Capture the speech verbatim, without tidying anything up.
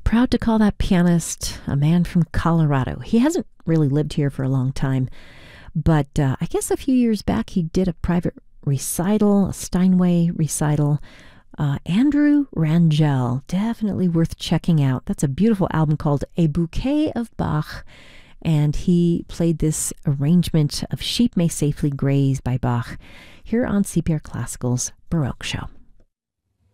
proud to call that pianist a man from Colorado. He hasn't really lived here for a long time, but uh, I guess a few years back he did a private recital, a Steinway recital. Uh, Andrew Rangel, definitely worth checking out. That's a beautiful album called A Bouquet of Bach, and he played this arrangement of Sheep May Safely Graze by Bach here on C P R Classical's Baroque Show.